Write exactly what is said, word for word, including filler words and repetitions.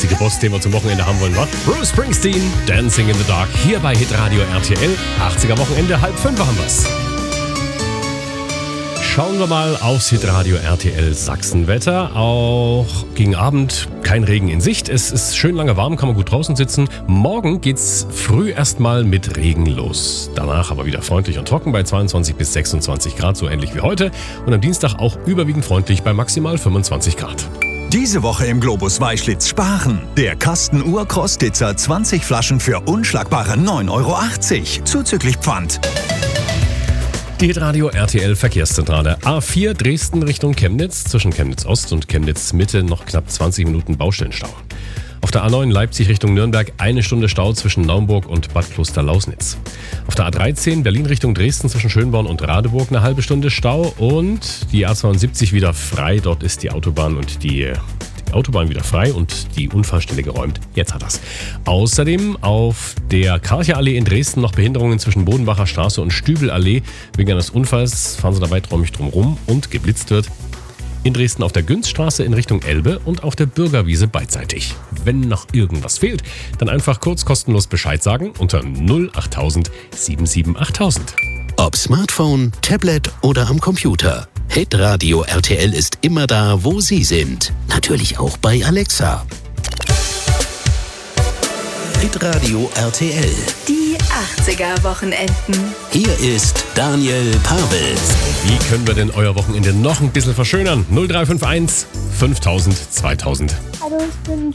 riesige Boss-Thema zum Wochenende haben wollen, war Bruce Springsteen, Dancing in the Dark, hier bei Hitradio R T L. achtziger Wochenende, halb fünf haben wir's. Schauen wir mal aufs Hitradio R T L Sachsenwetter. Auch gegen Abend kein Regen in Sicht. Es ist schön lange warm, kann man gut draußen sitzen. Morgen geht's früh erstmal mit Regen los. Danach aber wieder freundlich und trocken bei zweiundzwanzig bis sechsundzwanzig Grad, so ähnlich wie heute. Und am Dienstag auch überwiegend freundlich bei maximal fünfundzwanzig Grad. Diese Woche im Globus Weißlitz sparen. Der Kasten Urkostitzer zwanzig Flaschen für unschlagbare neun Euro achtzig. Zuzüglich Pfand. Die Hitradio R T L Verkehrszentrale. A vier Dresden Richtung Chemnitz. Zwischen Chemnitz Ost und Chemnitz Mitte noch knapp zwanzig Minuten Baustellenstau. Auf der A neun Leipzig Richtung Nürnberg eine Stunde Stau zwischen Naumburg und Bad Kloster-Lausnitz. Auf der A dreizehn Berlin Richtung Dresden zwischen Schönborn und Radeburg eine halbe Stunde Stau. Und die A zweiundsiebzig wieder frei. Dort ist die Autobahn und die... Die Autobahn wieder frei und die Unfallstelle geräumt. Jetzt hat er's. Außerdem auf der Karcher-Allee in Dresden noch Behinderungen zwischen Bodenbacher Straße und Stübelallee. Wegen eines Unfalls fahren Sie da weiträumig drum rum und geblitzt wird. In Dresden auf der Günzstraße in Richtung Elbe und auf der Bürgerwiese beidseitig. Wenn noch irgendwas fehlt, dann einfach kurz kostenlos Bescheid sagen unter null achttausend siebenundsiebzig achttausend. Ob Smartphone, Tablet oder am Computer. Hitradio R T L ist immer da, wo Sie sind. Natürlich auch bei Alexa. Hitradio R T L. Die achtziger Wochenenden. Hier ist Daniel Pavel. Wie können wir denn euer Wochenende noch ein bisschen verschönern? null drei fünf eins fünftausend zweitausend. Hallo, ich bin